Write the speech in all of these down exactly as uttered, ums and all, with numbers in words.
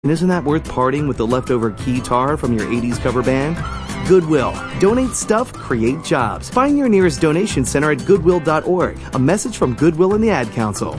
And isn't that worth parting with the leftover guitar from your eighties cover band? Goodwill. Donate stuff, create jobs. Find your nearest donation center at goodwill dot org. A message from Goodwill and the Ad Council.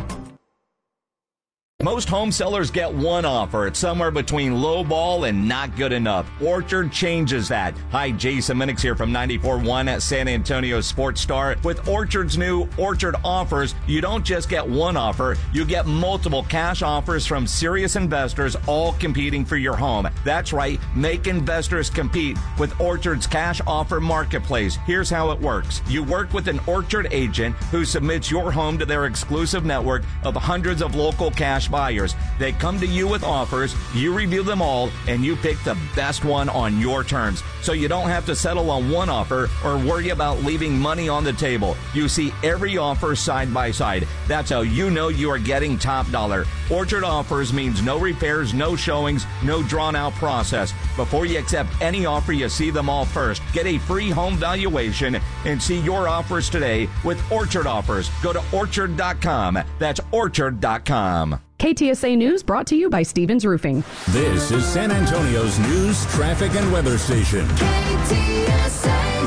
Most home sellers get one offer. It's somewhere between low ball and not good enough. Orchard changes that. Hi, Jason Minix here from ninety-four point one at San Antonio Sports Star. With Orchard's new Orchard offers, you don't just get one offer, you get multiple cash offers from serious investors, all competing for your home. That's right, make investors compete with Orchard's cash offer marketplace. Here's how it works. You work with an Orchard agent who submits your home to their exclusive network of hundreds of local cash buyers. They come to you with offers, you review them all, and you pick the best one on your terms. So you don't have to settle on one offer or worry about leaving money on the table. You see every offer side by side. That's how you know you are getting top dollar. Orchard offers means no repairs, no showings, no drawn out process. Before you accept any offer, you see them all first. Get a free home valuation and see your offers today with Orchard offers. Go to orchard dot com. That's orchard dot com. K T S A News brought to you by Stevens Roofing. This is San Antonio's news, traffic, and weather station. K T S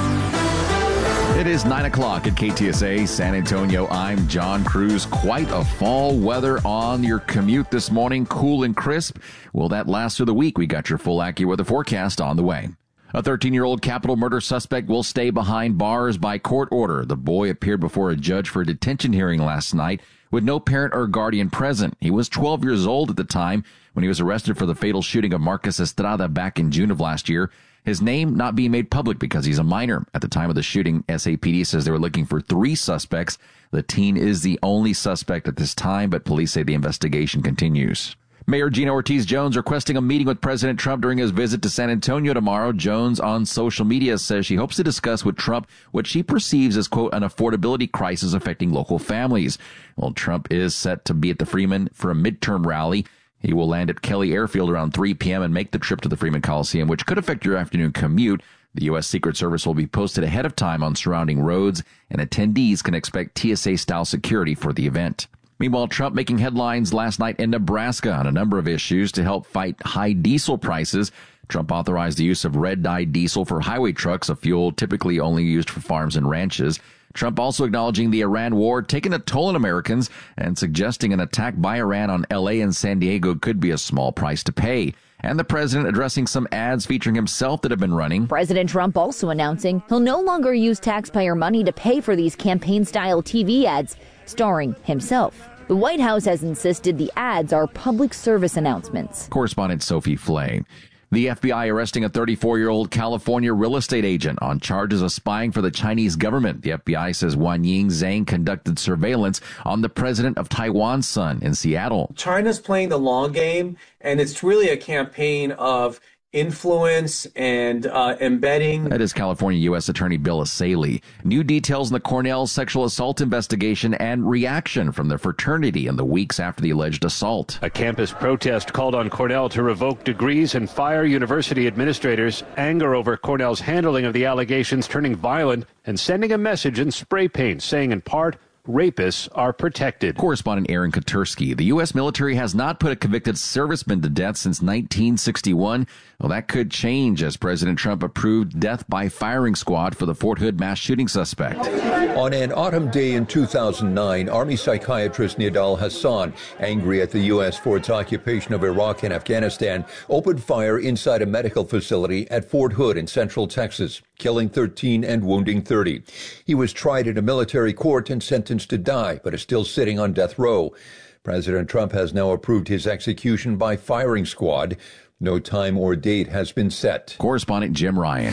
A. It is nine o'clock at K T S A San Antonio. I'm John Cruz. Quite a fall weather on your commute this morning. Cool and crisp. Will that last through the week? We got your full AccuWeather forecast on the way. A thirteen-year-old capital murder suspect will stay behind bars by court order. The boy appeared before a judge for a detention hearing last night with no parent or guardian present. He was twelve years old at the time when he was arrested for the fatal shooting of Marcus Estrada back in June of last year. His name not being made public because he's a minor. At the time of the shooting, S A P D says they were looking for three suspects. The teen is the only suspect at this time, but police say the investigation continues. Mayor Gina Ortiz-Jones requesting a meeting with President Trump during his visit to San Antonio tomorrow. Jones on social media says she hopes to discuss with Trump what she perceives as, quote, an affordability crisis affecting local families. Well, Trump is set to be at the Freeman for a midterm rally. He will land at Kelly Airfield around three p.m. and make the trip to the Freeman Coliseum, which could affect your afternoon commute. The U S. Secret Service will be posted ahead of time on surrounding roads, and attendees can expect T S A-style security for the event. Meanwhile, Trump making headlines last night in Nebraska on a number of issues to help fight high diesel prices. Trump authorized the use of red-dye diesel for highway trucks, a fuel typically only used for farms and ranches. Trump also acknowledging the Iran war taking a toll on Americans and suggesting an attack by Iran on L A and San Diego could be a small price to pay. And the president addressing some ads featuring himself that have been running. President Trump also announcing he'll no longer use taxpayer money to pay for these campaign-style T V ads starring himself. The White House has insisted the ads are public service announcements. Correspondent Sophie Flay. The F B I arresting a thirty-four-year-old California real estate agent on charges of spying for the Chinese government. The F B I says Wanying Zhang conducted surveillance on the president of Taiwan's son in Seattle. China's playing the long game, and it's really a campaign of influence and uh, embedding. That is California U S. Attorney Bill Asaley. New details in the Cornell sexual assault investigation and reaction from the fraternity in the weeks after the alleged assault. A campus protest called on Cornell to revoke degrees and fire university administrators. Anger over Cornell's handling of the allegations turning violent and sending a message in spray paint saying in part, rapists are protected. Correspondent Aaron Kotursky. The U S military has not put a convicted serviceman to death since nineteen sixty-one. Well, that could change as President Trump approved death by firing squad for the Fort Hood mass shooting suspect. On an autumn day in two thousand nine, Army psychiatrist Nidal Hassan, angry at the U S for its occupation of Iraq and Afghanistan, opened fire inside a medical facility at Fort Hood in central Texas, killing thirteen and wounding thirty. He was tried in a military court and sentenced to die, but is still sitting on death row. President Trump has now approved his execution by firing squad. No time or date has been set. Correspondent Jim Ryan.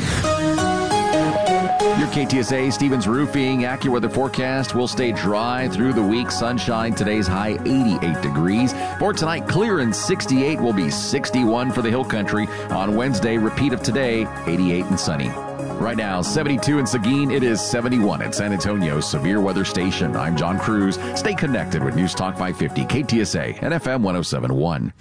Your K T S A Stevens Roofing AccuWeather forecast will stay dry through the week. Sunshine, today's high eighty-eight degrees. For tonight, clear and sixty-eight will be sixty-one for the Hill Country. On Wednesday, repeat of today, eighty-eight and sunny. Right now, seventy-two in Seguin. It is seventy-one at San Antonio's Severe Weather Station. I'm John Cruz. Stay connected with News Talk five fifty, K T S A, and F M one oh seven point one.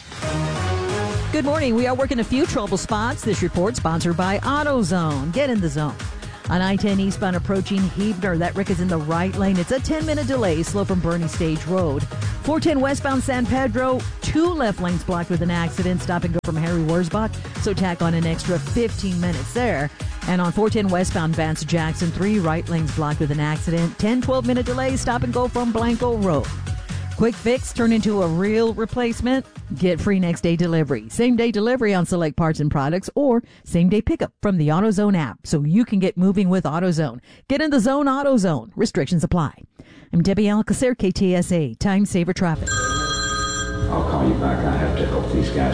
Good morning. We are working a few trouble spots. This report sponsored by AutoZone. Get in the zone. On I ten eastbound approaching Huebner, that wreck is in the right lane. It's a ten-minute delay, slow from Bernie Stage Road. four ten westbound San Pedro, two left lanes blocked with an accident. Stop and go from Harry Wurzbach, so tack on an extra fifteen minutes there. And on four ten westbound Vance Jackson, three right lanes blocked with an accident. ten, twelve-minute delay, stop and go from Blanco Road. Quick fix turn into a real replacement. Get free next day delivery. Same day delivery on select parts and products, or same day pickup from the AutoZone app, so you can get moving with AutoZone. Get in the zone, AutoZone. Restrictions apply. I'm Debbie Alcacer, K T S A, Time Saver Traffic. I'll call you back. I have to help these guys.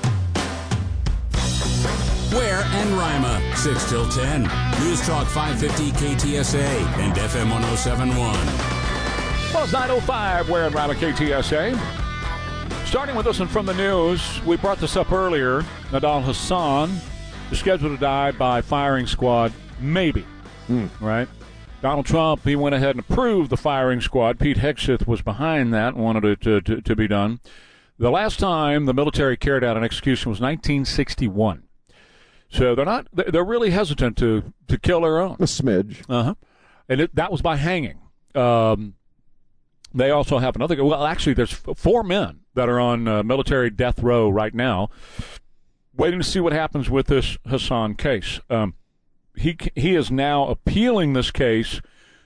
Ware and Rima, six till ten. News Talk five fifty K T S A and F M one oh seven point one. Well, it's nine oh five, Ware and Rima, K T S A. Starting with this one from the news, we brought this up earlier. Nidal Hasan is scheduled to die by firing squad, maybe, mm. right? Donald Trump, he went ahead and approved the firing squad. Pete Hegseth was behind that and wanted it to, to, to be done. The last time the military carried out an execution was nineteen sixty-one. So they're not, they're really hesitant to, to kill their own. A smidge. Uh-huh. And it, that was by hanging. Um, they also have another, well, actually, there's four men that are on uh, military death row right now, waiting to see what happens with this Hasan case. Um, he he is now appealing this case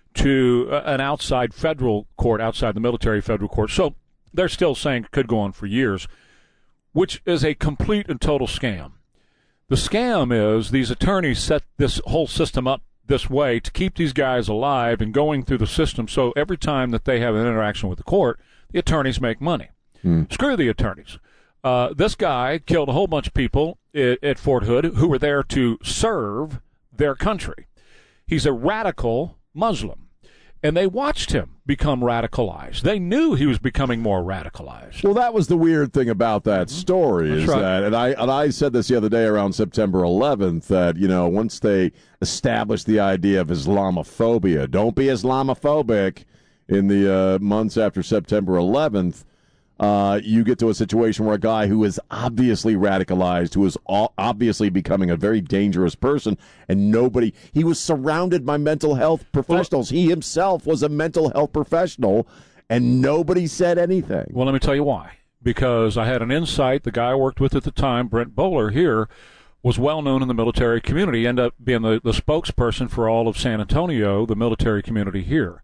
to uh, an outside federal court, outside the military federal court. So they're still saying it could go on for years, which is a complete and total scam. The scam is these attorneys set this whole system up this way to keep these guys alive and going through the system, so every time that they have an interaction with the court, the attorneys make money. Mm. Screw the attorneys. Uh, this guy killed a whole bunch of people at, at Fort Hood who were there to serve their country. He's a radical Muslim, and they watched him become radicalized. They knew he was becoming more radicalized. Well, that was the weird thing about that story. That's is right. that, and I and I said this the other day around September eleventh, that, you know, once they established the idea of Islamophobia, don't be Islamophobic in the uh, months after September eleventh, uh, you get to a situation where a guy who is obviously radicalized, who is obviously becoming a very dangerous person, and nobody, he was surrounded by mental health professionals. Well, he himself was a mental health professional, and nobody said anything. Well, let me tell you why. Because I had an insight. The guy I worked with at the time, Brent Bowler here, was well known in the military community, ended up being the, the spokesperson for all of San Antonio, the military community here.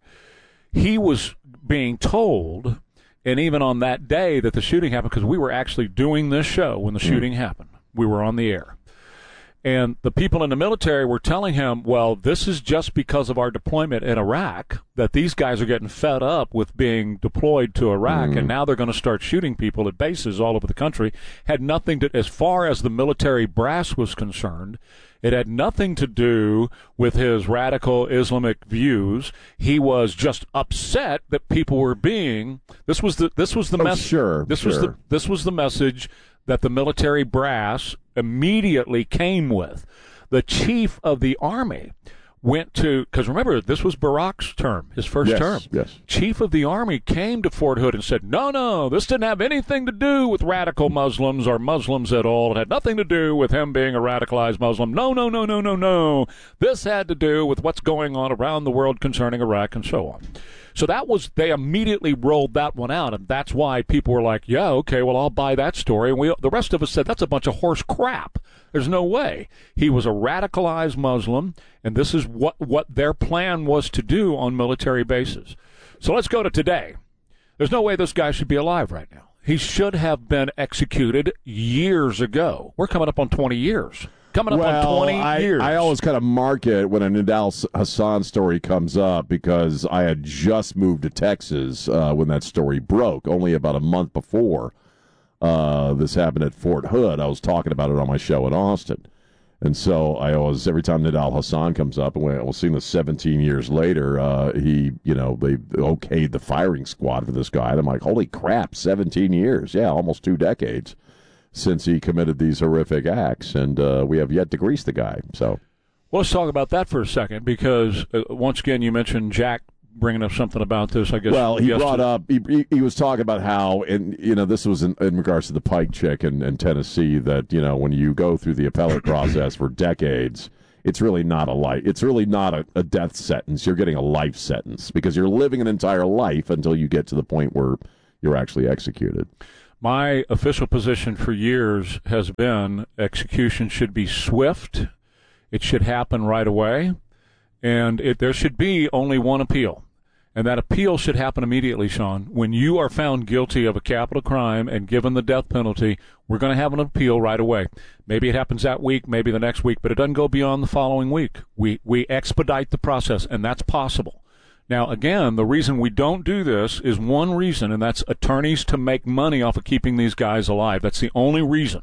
He was being told, and even on that day that the shooting happened, because we were actually doing this show when the shooting mm. happened. We were on the air. And the people in the military were telling him, well, this is just because of our deployment in Iraq, that these guys are getting fed up with being deployed to Iraq, mm. and now they're going to start shooting people at bases all over the country. Had nothing to, as far as the military brass was concerned, it had nothing to do with his radical Islamic views. He was just upset that people were being, this was the, this was the oh, message. Sure, this sure. was the, this was the message that the military brass immediately came with. The chief of the Army went to, because remember, this was Barack's term, his first yes, term. Yes. Chief of the Army came to Fort Hood and said, no, no, this didn't have anything to do with radical Muslims or Muslims at all. It had nothing to do with him being a radicalized Muslim. No, no, no, no, no, no. This had to do with what's going on around the world concerning Iraq and so on. So that was, they immediately rolled that one out, and that's why people were like, yeah, okay, well, I'll buy that story. And we, the rest of us said, that's a bunch of horse crap. There's no way. He was a radicalized Muslim, and this is what, what their plan was to do on military bases. So let's go to today. There's no way this guy should be alive right now. He should have been executed years ago. We're coming up on twenty years. Coming up well, on twenty I, years. I always kind of mark it when a Nidal Hasan story comes up, because I had just moved to Texas uh, when that story broke, only about a month before uh, this happened at Fort Hood. I was talking about it on my show in Austin. And so I always, every time Nidal Hasan comes up, and we'll see this seventeen years later, uh, he, you know, they okayed the firing squad for this guy. And I'm like, holy crap, seventeen years. Yeah, almost two decades since he committed these horrific acts, and uh, we have yet to grease the guy. So, well, let's talk about that for a second, because uh, once again, you mentioned Jack bringing up something about this. I guess. Well, he yesterday. brought up he, he he was talking about how, and you know, this was in, in regards to the Pike chick in, in Tennessee, that, you know, when you go through the appellate process for decades it's really not a life. It's really not a, a death sentence. You're getting a life sentence because you're living an entire life until you get to the point where you're actually executed. My official position for years has been execution should be swift. It should happen right away. And it, there should be only one appeal. And that appeal should happen immediately, Sean. When you are found guilty of a capital crime and given the death penalty, we're going to have an appeal right away. Maybe it happens that week, maybe the next week, but it doesn't go beyond the following week. We we expedite the process, and that's possible. Now, again, the reason we don't do this is one reason, and that's attorneys to make money off of keeping these guys alive. That's the only reason.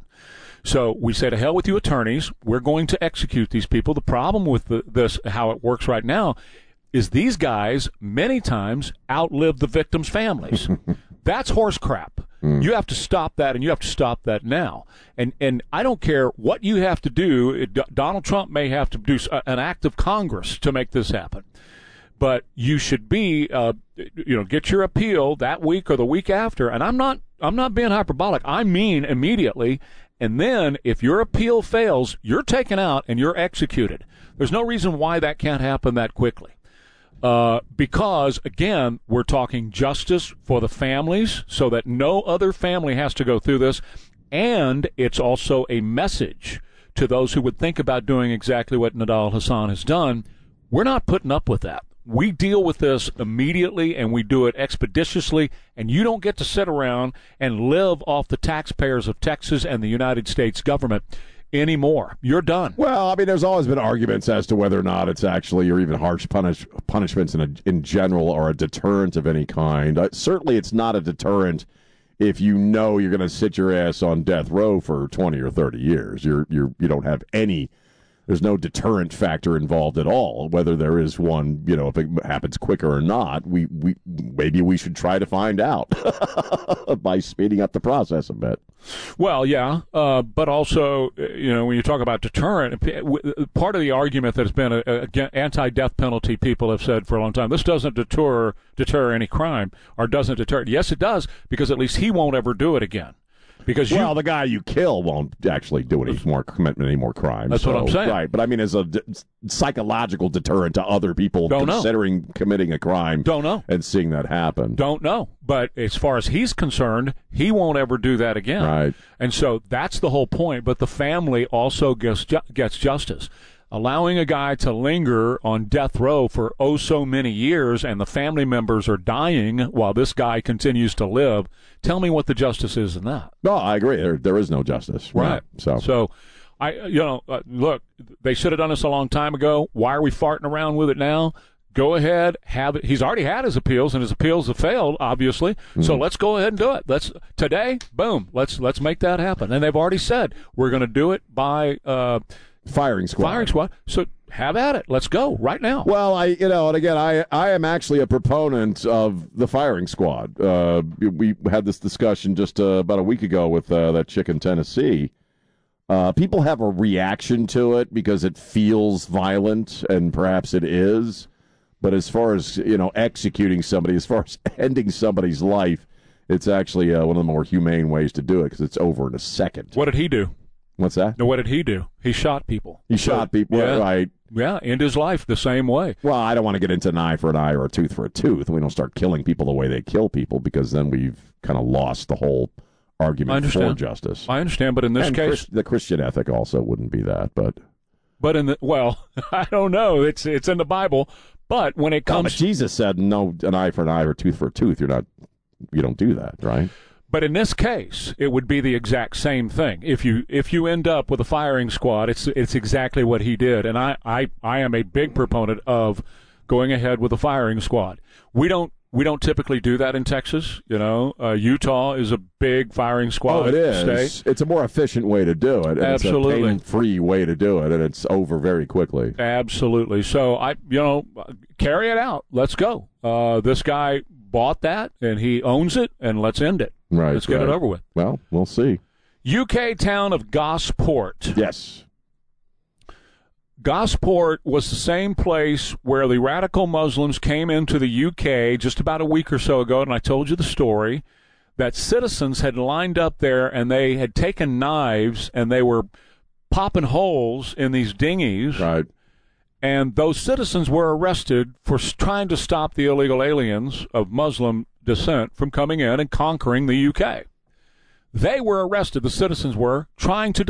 So we say, to hell with you attorneys. We're going to execute these people. The problem with the, this, how it works right now, is these guys many times outlive the victims' families. That's horse crap. Mm. You have to stop that, and you have to stop that now. And and I don't care what you have to do. It, Donald Trump may have to do an act of Congress to make this happen. But you should be, uh, you know, get your appeal that week or the week after. And I'm not, I'm not being hyperbolic. I mean immediately. And then if your appeal fails, you're taken out and you're executed. There's no reason why that can't happen that quickly. Uh, because, again, we're talking justice for the families so that no other family has to go through this. And it's also a message to those who would think about doing exactly what Nidal Hasan has done. We're not putting up with that. We deal with this immediately, and we do it expeditiously, and you don't get to sit around and live off the taxpayers of Texas and the United States government anymore. You're done. Well, I mean, there's always been arguments as to whether or not it's actually, or even harsh punish, punishments in, a, in general are a deterrent of any kind. Uh, certainly it's not a deterrent if you know you're going to sit your ass on death row for twenty or thirty years. You're, you're, you don't have any... There's no deterrent factor involved at all. Whether there is one, you know, if it happens quicker or not, we, we maybe we should try to find out by speeding up the process a bit. Well, yeah, uh, but also, you know, when you talk about deterrent, part of the argument that has been a, a, anti-death penalty people have said for a long time, this doesn't deter deter any crime, or doesn't deter it. Yes, it does, because at least he won't ever do it again. Because you, well, the guy you kill won't actually do any more, commit any more crimes. That's so, what I'm saying. Right, but I mean, as a d- psychological deterrent to other people Don't considering know. committing a crime. Don't know. And seeing that happen. Don't know. But as far as he's concerned, he won't ever do that again. Right. And so that's the whole point. But the family also gets ju- gets justice. Allowing a guy to linger on death row for oh so many years and the family members are dying while this guy continues to live, tell me what the justice is in that. No, I agree. There, there is no justice. Right. right. So, so I, you know, uh, look, they should have done this a long time ago. Why are we farting around with it now? Go ahead, have it. He's already had his appeals, and his appeals have failed, obviously. Mm-hmm. So let's go ahead and do it. Let's today, boom. Let's let's make that happen. And they've already said we're going to do it by. Uh, Firing squad. Firing squad. So have at it. Let's go right now. Well, I, you know, and again, I, I am actually a proponent of the firing squad. Uh, we had this discussion just uh, about a week ago with uh, that chick in Tennessee. Uh, people have a reaction to it because it feels violent, and perhaps it is. But as far as, you know, executing somebody, as far as ending somebody's life, it's actually uh, one of the more humane ways to do it because it's over in a second. What did he do? What's that? No, what did he do? He shot people. He shot people, yeah, right? Yeah, end his life the same way. Well, I don't want to get into an eye for an eye or a tooth for a tooth. We don't start killing people the way they kill people because then we've kind of lost the whole argument for justice. I understand, but in this and case, Christ, the Christian ethic also wouldn't be that. But, but in the well, I don't know. It's it's in the Bible, but when it comes, no, but Jesus said, "No, an eye for an eye or a tooth for a tooth." You're not, you don't do that, right? But in this case, it would be the exact same thing. If you if you end up with a firing squad, it's it's exactly what he did. And I, I, I am a big proponent of going ahead with a firing squad. We don't we don't typically do that in Texas. You know, uh, Utah is a big firing squad oh, it is. state. It's a more efficient way to do it. And Absolutely, it's a pain-free way to do it, and it's over very quickly. Absolutely. So I, you know, carry it out. Let's go. Uh, this guy bought that, and he owns it, and let's end it. Right. Let's get right. it over with. Well, we'll see. U K town of Gosport. Yes. Gosport was the same place where the radical Muslims came into the U K just about a week or so ago, and I told you the story, that citizens had lined up there, and they had taken knives, and they were popping holes in these dinghies. Right. And those citizens were arrested for trying to stop the illegal aliens of Muslim descent from coming in and conquering the U K. They were arrested, the citizens were, trying to